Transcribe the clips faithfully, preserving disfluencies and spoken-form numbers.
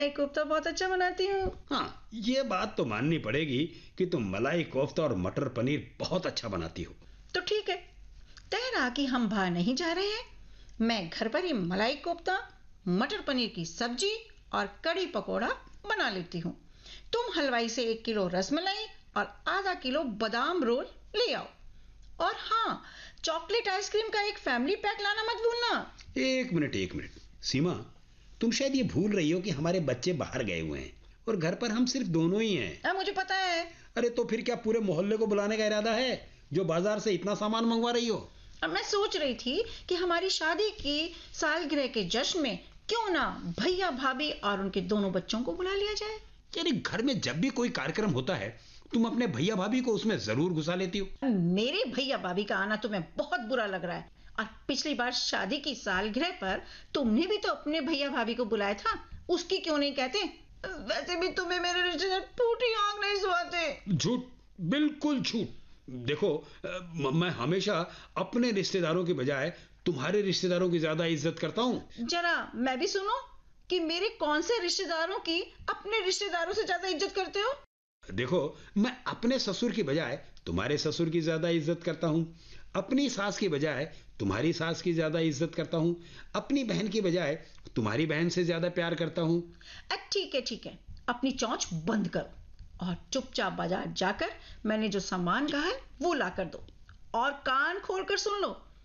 कोफ्ता बहुत अच्छा बनाती हूँ। हाँ, ये बात तो माननी पड़ेगी कि तुम मलाई कोफ्ता और मटर पनीर बहुत अच्छा बनाती हो। तो ठीक है, तय रहा कि हम बाहर नहीं जा रहे हैं। मैं घर पर ही मलाई कोफ्ता, मटर पनीर की सब्जी और कड़ी पकोड़ा बना लेती हूँ। तुम हलवाई से एक किलो रसमलाई और आधा किलो बादाम रोल ले आओ। और हाँ, चॉकलेट आइसक्रीम का एक फैमिली पैक लाना मत भूलना। एक मिनट एक मिनट सीमा, तुम शायद ये भूल रही हो कि हमारे बच्चे बाहर गए हुए हैं और घर पर हम सिर्फ दोनों ही हैं। अब मुझे पता है। अरे तो फिर क्या पूरे मोहल्ले को बुलाने का इरादा है जो बाजार से इतना सामान मंगवा रही हो? अब मैं सोच रही थी कि हमारी शादी की सालगिरह के जश्न में क्यों ना भैया भाभी और उनके दोनों बच्चों को बुला लिया जाए। यानी घर में जब भी कोई कार्यक्रम होता है तुम अपने भैया भाभी को उसमें जरूर घुसा लेती हो। मेरे भैया भाभी का आना तुम्हें बहुत बुरा लग रहा है। और पिछली बार शादी की सालगिरह पर तुमने भी तो अपने भैया भाभी को बुलाया था, उसकी क्यों नहीं कहते? वैसे भी तुम्हें मेरे रिश्तेदार टूटी आंख नहीं सुहाते। झूठ, बिल्कुल झूठ। देखो, म- मैं हमेशा अपने रिश्तेदारों के बजाय तुम्हारे रिश्तेदारों की ज्यादा इज्जत करता हूँ। जरा मैं भी सुनो कि मेरे कौन से रिश्तेदारों की अपने रिश्तेदारों से ज्यादा इज्जत करते हो। देखो, मैं अपने ससुर की बजाय तुम्हारे ससुर की ज्यादा इज्जत करता हूँ, अपनी सास की बजाय तुम्हारी सास की ज्यादा इज्जत करता हूँ, अपनी बहन की बजाय तुम्हारी बहन से ज्यादा प्यार करता हूँ। ठीक है ठीक है, अपनी चौंच बंद करो और चुपचाप बाजार जाकर मैंने जो सामान कहा है वो ला कर दो। और कान खोल कर सुन लो,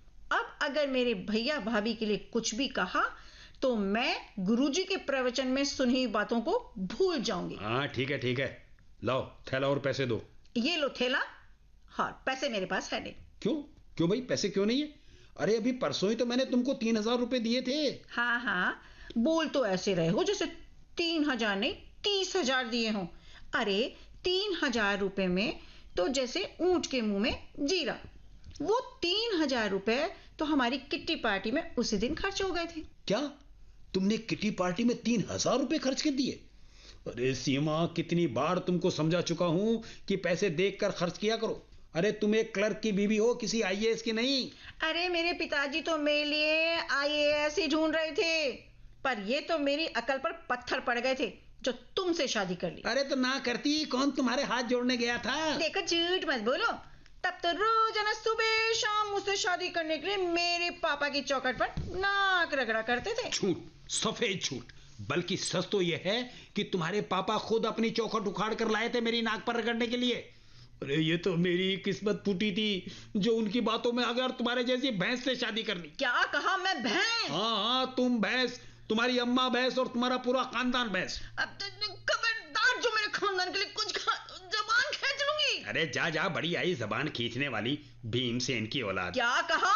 अब अगर मेरे भैया भाभी के लिए कुछ भी कहा तो मैं गुरुजी के प्रवचन में सुनी बातों को भूल जाऊंगी। हाँ ठीक है ठीक है, लाओ थैला और पैसे दो। ये लो थैला। हाँ, पैसे मेरे पास है नहीं। क्यों क्यों भाई, पैसे क्यों नहीं है? अरे अभी परसों ही तो मैंने तुमको तीन हजार रुपए दिए थे। हाँ हाँ, बोल तो ऐसे रहे हो जैसे तीन हजार नहीं तीस हजार दिए हो। अरे तीन हजार रुपए में तो जैसे ऊंट के मुंह में जीरा। वो तीन हजार रुपए तो हमारी किट्टी पार्टी में उसी दिन खर्च हो गए थे। क्या तुमने किटी पार्टी में तीन हजार रुपए खर्च कर दिए? अरे सीमा, कितनी बार तुमको समझा चुका हूं कि पैसे देखकर खर्च किया करो। अरे तुम एक क्लर्क की बीवी हो, किसी आईएएस की नहीं। अरे मेरे पिताजी तो मेरे लिए आईएएस ही ढूंढ रहे थे, पर ये तो मेरी अकल पर पत्थर पड़ गए थे जो तुमसे शादी कर ली। अरे तो ना करती, कौन तुम्हारे हाथ जोड़ने गया था? देखो, झूठ मत बोलो। तब तो रोजाना सुबह शाम मुझसे शादी करने के लिए मेरे पापा की चौखट पर नाक रगड़ा करते थे। झूठ, सफेद झूठ। बल्कि सच तो यह है कि तुम्हारे पापा खुद अपनी चौखट उखाड़ कर लाए थे मेरी नाक पर रगड़ने के लिए। अरे ये तो मेरी किस्मत फूटी थी जो उनकी बातों में अगर तुम्हारे जैसी भैंस से शादी करनी। क्या कहा? मैं भैंस? हाँ हाँ, तुम भैंस, तुम्हारी अम्मा भैंस और तुम्हारा पूरा खानदान भैंस। अब तो खबरदार, जो मेरे खानदान के लिए कुछ कहा जबान खींच लूंगी। अरे जा जा, बड़ी आई जबान खींचने वाली भीमसेन की औलाद। क्या कहा?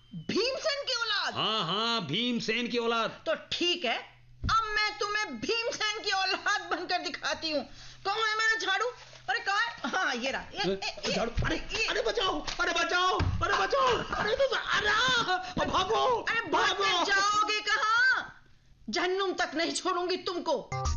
भीमसेन की औलाद? हाँ हाँ, भीमसेन की औलाद। तो ठीक है, अब मैं तुम्हें भीमसेन की औलाद बनकर दिखाती हूँ। कहाँ है मेरा झाड़ू? अरे कहाँ है? हाँ ये रहा। ये, ये, ये, झाड़ू। अरे अरे बचाओ, अरे बचाओ, अरे बचाओ, अरे तो अरे भागो, अरे भागो। भागकर जाओगे कहाँ? जहन्नुम तक नहीं छोड़ूंगी तुमको।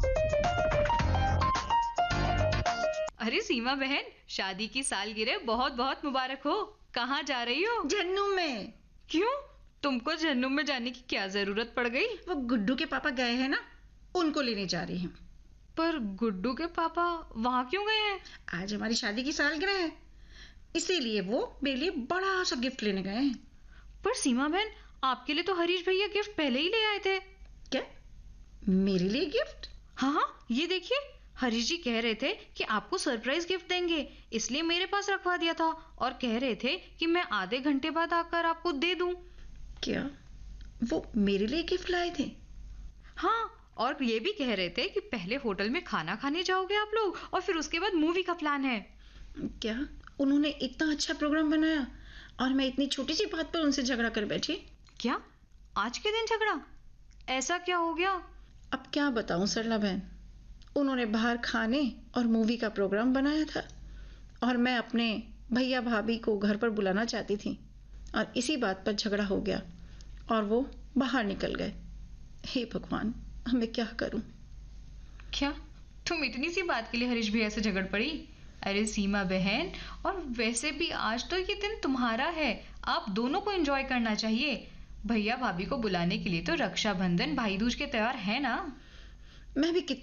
अरे सीमा बहन, शादी की सालगिरह बहुत बहुत मुबारक हो। कहाँ जा रही हो? जहन्नुम में। क्यों, तुमको जहन्नुम में जाने की क्या जरूरत पड़ गई? वो गुड्डू के पापा गए हैं ना, उनको लेने जा रही हूँ। पर गुड्डू के पापा वहां क्यों गए हैं? आज हमारी शादी की सालगिरह है, इसीलिए वो मेरे लिए बड़ा सा गिफ्ट लेने गए हैं। पर सीमा बहन, आपके लिए तो हरीश भैया गिफ्ट पहले ही ले आए थे। क्या? मेरे लिए गिफ्ट? हाँ हाँ, ये देखिए, हरीश जी कह रहे थे कि आपको सरप्राइज गिफ्ट देंगे, इसलिए मेरे पास रखवा दिया था और कह रहे थे कि मैं आधे घंटे बाद आकर आपको दे दूं। क्या वो मेरे लिए गिफ्ट लाए थे? हाँ, और ये भी कह रहे थे कि पहले होटल में खाना खाने जाओगे आप लोग और फिर उसके बाद मूवी का प्लान है। क्या उन्होंने इतना अच्छा प्रोग्राम बनाया और मैं इतनी छोटी सी बात पर उनसे झगड़ा कर बैठी? क्या आज के दिन झगड़ा? ऐसा क्या हो गया? अब क्या बताऊं सरला बहन, उन्होंने बाहर खाने और मूवी का प्रोग्राम बनाया था और मैं अपने भैया भाभी को घर पर बुलाना चाहती थी और इसी बात पर झगड़ा हो गया और वो बाहर निकल गए। हे भगवान, मैं क्या करूं? क्या तुम इतनी सी बात के लिए हरीश भैया से झगड़ पड़ी? अरे सीमा बहन, और वैसे भी आज तो ये दिन तुम्हारा है, आप दोनों को एंजॉय करना चाहिए। भैया भाभी को बुलाने के लिए तो रक्षाबंधन भाई दूज के त्योहार है ना। मैं भी कितनी